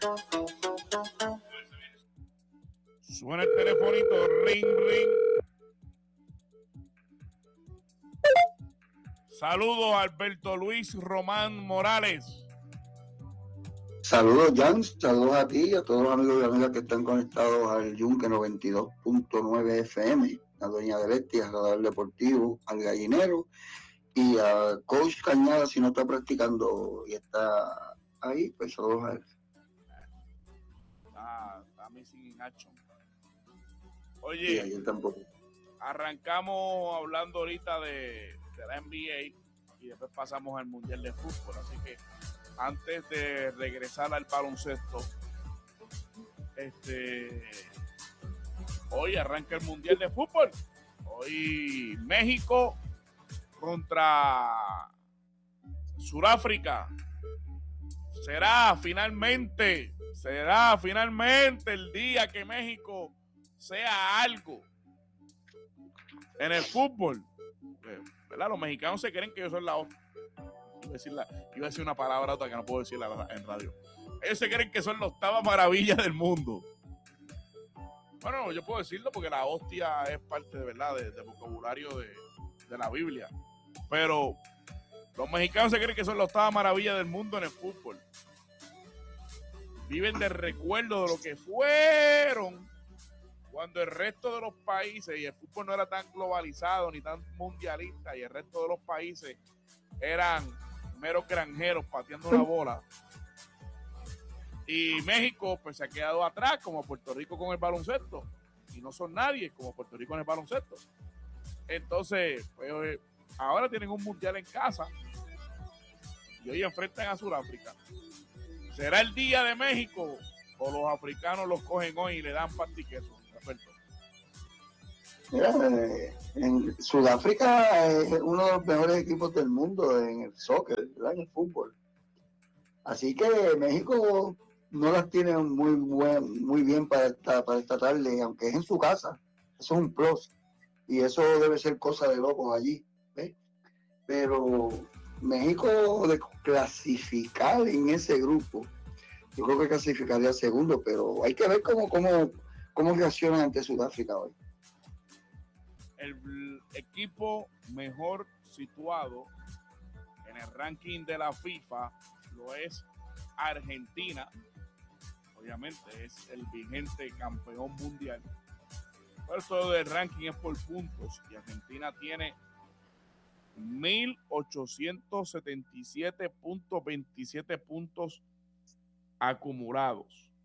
Suena el telefonito, ring, ring. Saludos a Alberto Luis Román Morales. Saludos, Jan. Saludos a ti y a todos los amigos y amigas que están conectados al Yunque 92.9 FM, a Doña Deletti, a Radar Deportivo, al Gallinero y a Coach Cañada, si no está practicando y está ahí, pues saludos a él. Está missing in action. Oye, sí, tampoco. Arrancamos hablando ahorita de la NBA y después pasamos al Mundial de Fútbol, así que antes de regresar al baloncesto, hoy arranca el Mundial de Fútbol. Hoy México contra Sudáfrica. Será finalmente el día que México sea algo en el fútbol. ¿Verdad? Los mexicanos se creen que ellos son la hostia. Iba a decir una palabra otra que no puedo decir en radio. Ellos se creen que son la octava maravilla del mundo. Bueno, yo puedo decirlo porque la hostia es parte de verdad del vocabulario de la Biblia. Pero los mexicanos se creen que son la octava maravilla del mundo en el fútbol. Viven del recuerdo de lo que fueron cuando el resto de los países, y el fútbol no era tan globalizado ni tan mundialista, y el resto de los países eran meros granjeros pateando una bola. Y México pues se ha quedado atrás, como Puerto Rico con el baloncesto, y no son nadie como Puerto Rico en el baloncesto. Entonces, pues ahora tienen un mundial en casa y hoy enfrentan a Sudáfrica. ¿Será el día de México o los africanos los cogen hoy y le dan pantiqueso? Mira, en Sudáfrica es uno de los mejores equipos del mundo en el soccer, ¿verdad? En el fútbol. Así que México no las tiene muy bien para esta tarde, aunque es en su casa. Eso es un plus. Y eso debe ser cosa de locos allí, ¿ves? Pero México de clasificar en ese grupo, yo creo que clasificaría segundo, pero hay que ver cómo reaccionan ante Sudáfrica hoy. El equipo mejor situado en el ranking de la FIFA lo es Argentina. Obviamente es el vigente campeón mundial. Pero esto del ranking es por puntos y Argentina tiene 1,877.27 puntos acumulados.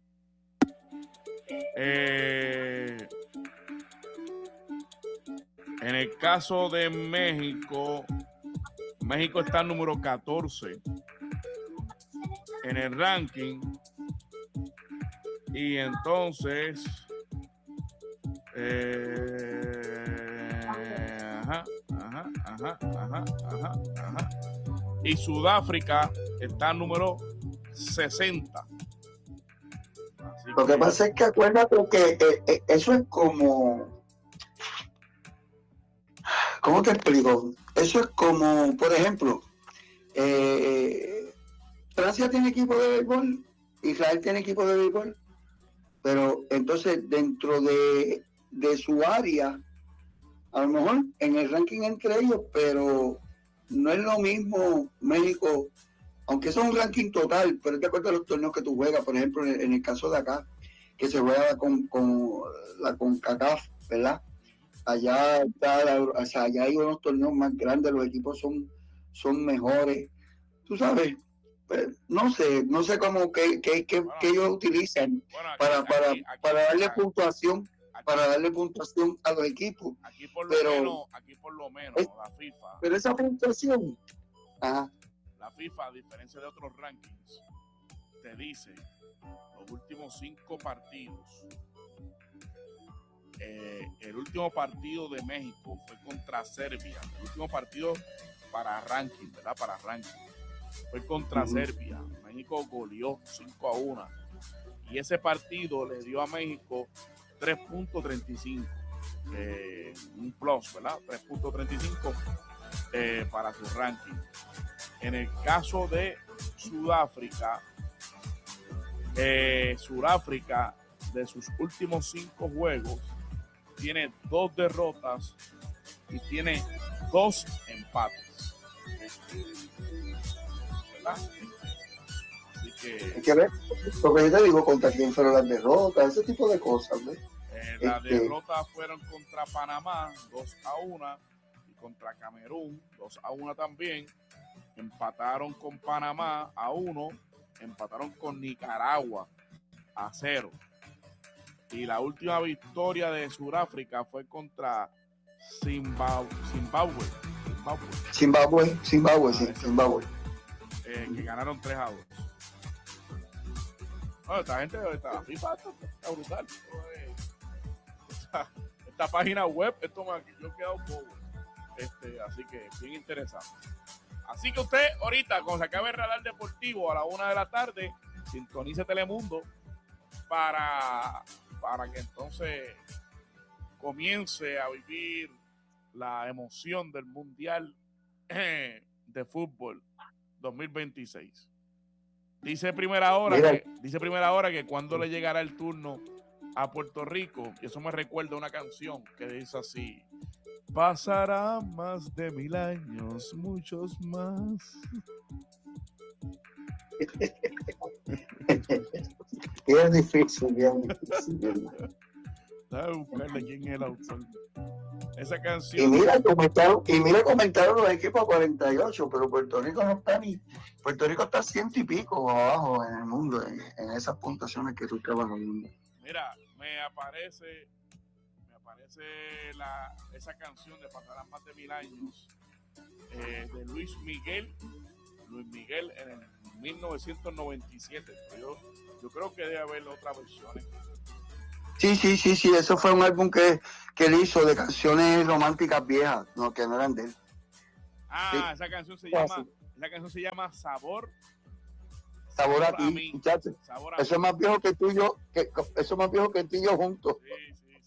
En el caso de México está número 14 en el ranking. Y entonces y Sudáfrica está número 60. Lo que pasa es que acuérdate que eso es como, ¿cómo te explico? Eso es como, por ejemplo, Francia tiene equipo de béisbol, Israel tiene equipo de béisbol, pero entonces dentro de su área, a lo mejor en el ranking entre ellos, pero no es lo mismo México, aunque eso es un ranking total, pero te acuerdas de los torneos que tú juegas, por ejemplo, en el caso de acá, que se juega con la CONCACAF, ¿verdad? Allá allá hay unos torneos más grandes, los equipos son mejores, tú sabes. Pues, no sé cómo que ellos utilizan para darle puntuación, para darle puntuación a los equipos. Aquí por lo menos la FIFA. Pero esa puntuación, la FIFA, a diferencia de otros rankings, te dice los últimos 5 partidos. El último partido de México fue contra Serbia. El último partido para ranking, ¿verdad? Para ranking. Fue contra Serbia. México goleó 5-1. Y ese partido le dio a México 3.35. Un plus, ¿verdad? 3.35 para su ranking. En el caso de Sudáfrica, Sudáfrica, de sus últimos 5 juegos, tiene 2 derrotas y tiene 2 empates. ¿Verdad? Así que... Hay que ver, porque yo te digo contra quién fueron las derrotas, ese tipo de cosas, ¿ves? Las derrotas fueron contra Panamá 2-1 y contra Camerún 2-1 también. Empataron con Panamá 1, empataron con Nicaragua 0. Y la última victoria de Sudáfrica fue contra Zimbabue. Que ganaron 3-2. Bueno, esta gente, esta FIFA está brutal. Esta página web, esto yo he quedado bobo. Así que bien interesante. Así que usted ahorita, cuando se acabe el radar deportivo a la 1 de la tarde, sintonice Telemundo para que entonces comience a vivir la emoción del Mundial de Fútbol 2026. Dice primera hora que cuando le llegará el turno a Puerto Rico, y eso me recuerda una canción que dice así: pasará más de 1000 años, muchos más. Es difícil, bien difícil. Déjame buscarle quién es el autor. Esa Y canción. mira, comentaron los equipos 48, pero Puerto Rico no está ni. Puerto Rico está 100 y pico abajo en el mundo, en esas puntuaciones que tú estabas hablando. Mira, me aparece esa canción de Pasarán más de 1000 años de Luis Miguel en el 1997. Yo creo que debe haber otras versiones. Sí, eso fue un álbum que él hizo de canciones románticas viejas, no, que no eran de él. Sí. Esa canción se llama Sabor a ti, muchachos. Eso es más viejo que tú y yo, juntos. Sí.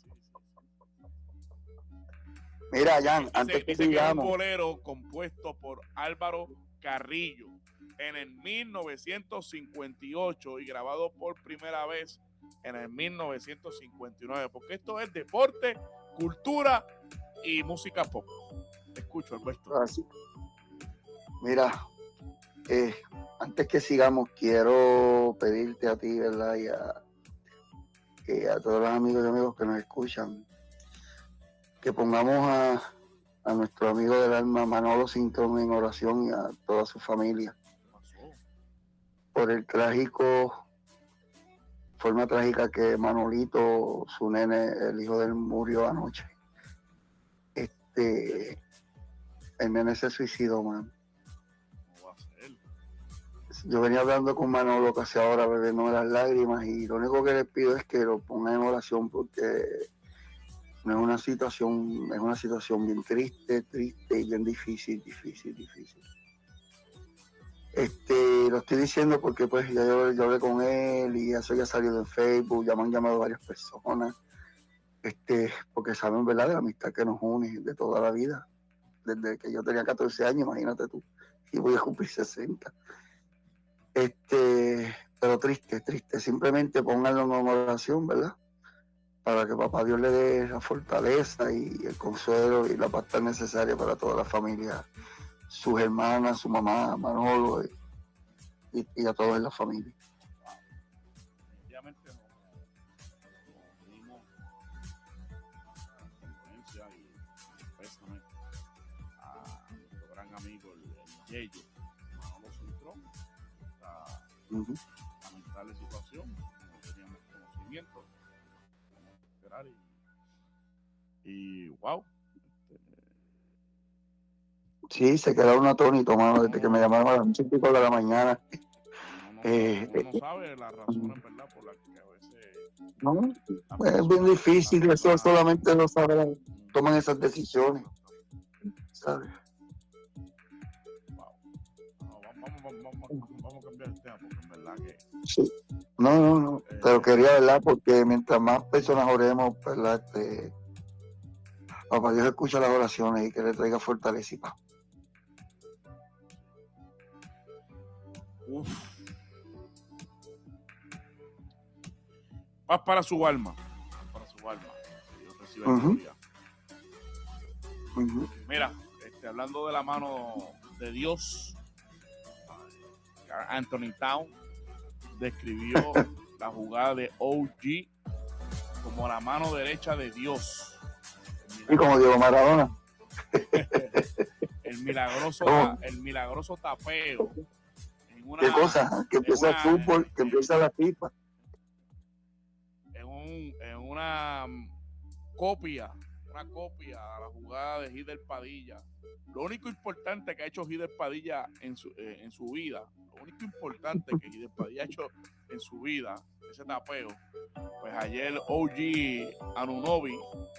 Mira, Jan, antes que sigamos. Un bolero compuesto por Álvaro Carrillo en el 1958 y grabado por primera vez en el 1959, porque esto es deporte, cultura y música pop. Escucho, Alberto. Así. Mira, antes que sigamos, quiero pedirte a ti, ¿verdad? Y a todos los amigos que nos escuchan, que pongamos a nuestro amigo del alma, Manolo Cintrón, en oración, y a toda su familia, por el forma trágica que Manolito, su nene, el hijo de él, murió anoche. El nene se suicidó, man. Yo venía hablando con Manolo casi ahora, bebiendo las lágrimas, y lo único que les pido es que lo pongan en oración, porque no es una situación bien triste y bien difícil. Lo estoy diciendo porque pues ya yo hablé con él y eso ya salió en Facebook, ya me han llamado varias personas, porque saben, ¿verdad?, de la amistad que nos une de toda la vida, desde que yo tenía 14 años, imagínate tú, y voy a cumplir 60. Pero triste, simplemente pónganlo en oración, ¿verdad?, para que papá Dios le dé la fortaleza y el consuelo y la paz tan necesaria para toda la familia, sus hermanas, su mamá, Manolo, y a todos en la familia. Obviamente nos unimos a la condolencia y pésame a nuestro gran amigo el Yeyo, Manolo Cintrón, esta lamentable situación. No teníamos conocimiento, vamos a esperar y wow. Sí, se quedaron atónitos, mano, desde que me llamaron a las 8:00 de la mañana. Uno no sabe las razones, ¿verdad?, por las que a veces... No, es bien difícil, eso solamente lo sabrán, toman esas decisiones, ¿sabes? Wow. Vamos a cambiar el tema, porque en verdad que... Sí. No, pero quería, ¿verdad?, porque mientras más personas oremos, ¿verdad?, papá Dios escucha las oraciones y que le traiga fortaleza y paz. Paz para su alma. Para su alma. Que Dios reciba gloria. Mira, hablando de la mano de Dios, Anthony Town describió la jugada de OG como la mano derecha de Dios. Y como Diego Maradona. el milagroso tapeo. ¿Qué cosa? Que empieza el fútbol, que empieza la FIFA. En una copia a la jugada de Gider Padilla. Lo único importante que ha hecho Gider Padilla en su vida, lo único importante que Gider Padilla ha hecho en su vida, ese tapeo, pues ayer OG Anunoby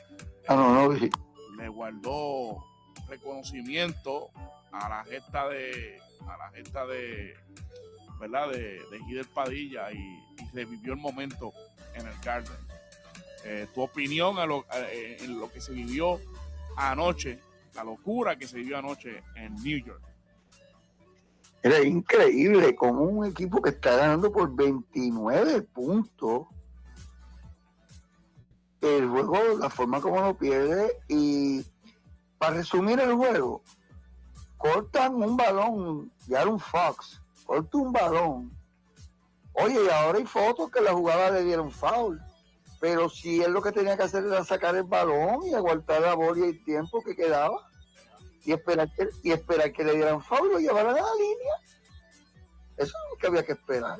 le guardó reconocimiento a la gesta de ¿verdad? de Gider Padilla y revivió el momento en el Garden. Tu opinión en lo que se vivió anoche, la locura que se vivió anoche en New York. Era increíble como un equipo que está ganando por 29 puntos el juego, la forma como lo pierde. Y para resumir el juego, cortan un balón, ya era un Fox, corta un balón. Oye, y ahora hay fotos que la jugada le dieron foul, pero si él lo que tenía que hacer era sacar el balón y aguantar la bola y el tiempo que quedaba y esperar que le dieran foul y lo llevaran a la línea. Eso es lo que había que esperar.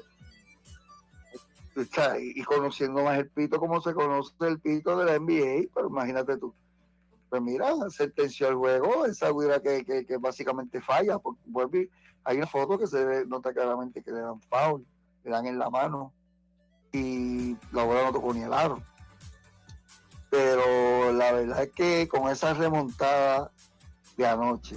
Y conociendo más el pito como se conoce el pito de la NBA, pero imagínate tú. Pues mira, sentenció el juego, esa huida que básicamente falla, porque vuelve, hay una foto que se nota claramente que le dan foul, le dan en la mano y la bola no tocó ni el aro. Pero la verdad es que con esa remontada de anoche,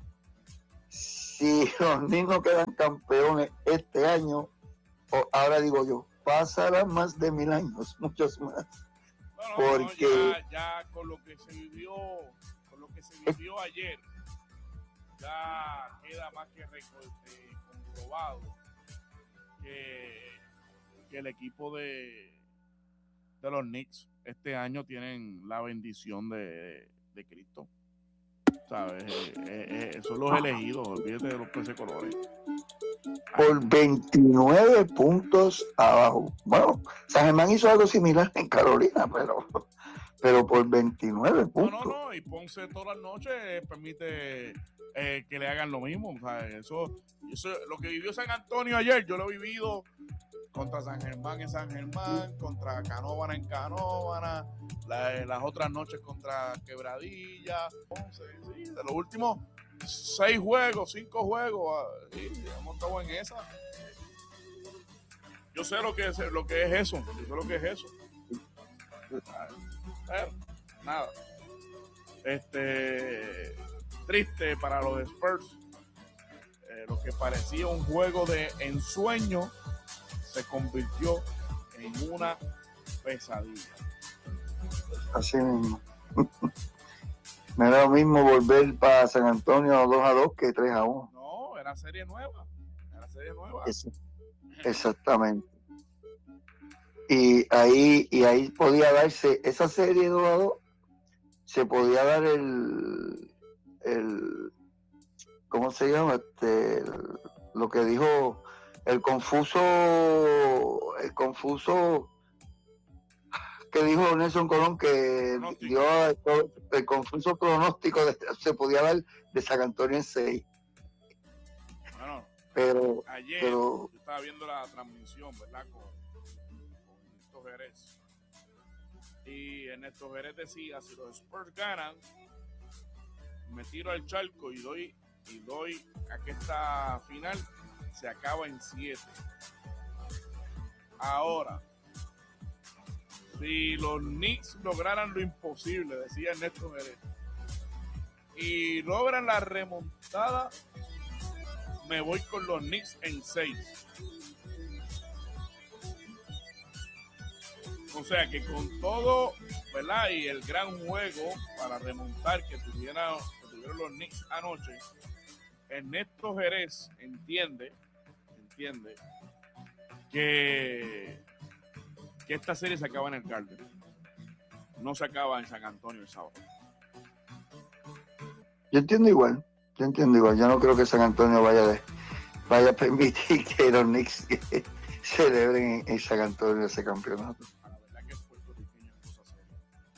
si los niños quedan campeones este año, ahora digo yo, pasarán más de 1000 años, muchos más. Porque ya con lo que se vivió ayer, ya queda más que comprobado que el equipo de los Knicks este año tienen la bendición de Cristo. ¿Sabes? Son los elegidos, olvídate de los peces colores. Por 29 puntos abajo. Bueno, San Germán hizo algo similar en Carolina, pero por 29 puntos. No, y Ponce todas las noches permite que le hagan lo mismo. O sea, eso, lo que vivió San Antonio ayer, yo lo he vivido contra San Germán en San Germán, contra Canóvana en Canóvana, las otras noches contra Quebradilla, Ponce, sí, de los últimos 5 juegos, sí, hemos estado en esa. Yo sé lo que es eso, Pero, nada. Triste para los Spurs. Lo que parecía un juego de ensueño se convirtió en una pesadilla. Así mismo. Me da lo mismo volver para San Antonio 2-2 que 3-1. No, era serie nueva. Exactamente. Y ahí podía darse esa serie 2-2, se podía dar el ¿cómo se llama? Lo que dijo el confuso que dijo Nelson Colón, que dio el confuso pronóstico se podía dar de San Antonio en 6. Bueno, pero ayer yo estaba viendo la transmisión, ¿verdad? Con Ernesto Jerez. Y Ernesto Jerez decía, si los Spurs ganan, me tiro al charco y doy a que esta final se acaba en 7. Ahora, si los Knicks lograran lo imposible, decía Ernesto Jerez, y logran la remontada, me voy con los Knicks en 6. O sea que con todo, ¿verdad? Y el gran juego para remontar que tuvieron los Knicks anoche, Ernesto Jerez entiende que que esta serie se acaba en el Garden. No se acaba en San Antonio el sábado. Yo entiendo igual. Yo no creo que San Antonio vaya a permitir que los Knicks celebren en San Antonio ese campeonato. La verdad que es puertorriqueño es cosa seria.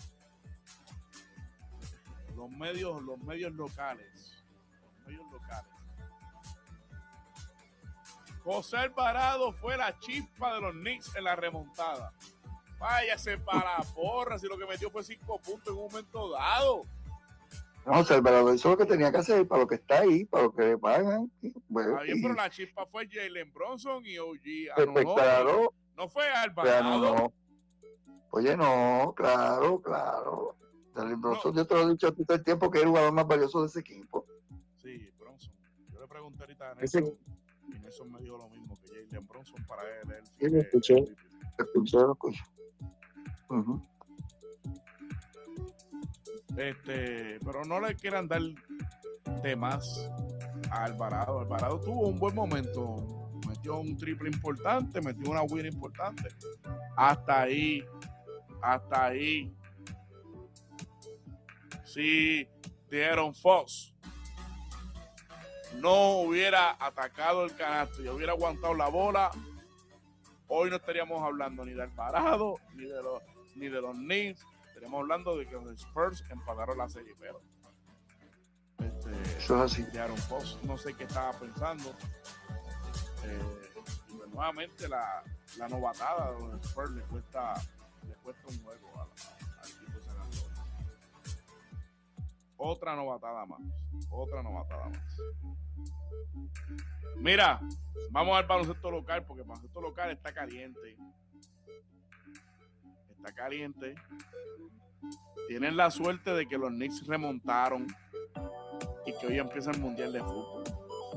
Los medios locales. José Alvarado fue la chispa de los Knicks en la remontada. Váyase para la porra, si lo que metió fue 5 puntos en un momento dado. No, José Alvarado hizo lo que tenía que hacer, para lo que está ahí, para lo que le pagan. Bueno, Está bien, pero la chispa fue Jalen Brunson y OG. Pues claro. No fue Alvarado. No. Oye, no, claro. Jalen Brunson, yo te lo he dicho todo el tiempo que es el jugador más valioso de ese equipo. Sí, Brunson. Yo le pregunté ahorita a Ese... Nelson, y Nelson me dijo lo mismo, que Jalen Brunson para él es sí, lo escuché. Uh-huh. Pero no le quieran dar temas a Alvarado. Alvarado tuvo un buen momento, metió un triple importante, metió una win importante. Hasta ahí. Si De'Aaron Fox no hubiera atacado el canasto y hubiera aguantado la bola, hoy no estaríamos hablando ni de Alvarado ni de los Knicks. Estaríamos hablando de que los Spurs empataron la serie, pero eso es así. De'Aaron Fox no sé qué estaba pensando. Y pues, nuevamente la novatada de los Spurs le cuesta un juego al equipo de San Antonio. Otra novatada más. Mira, vamos al baloncesto local, porque el baloncesto local está caliente. Tienen la suerte de que los Knicks remontaron y que hoy empieza el Mundial de Fútbol.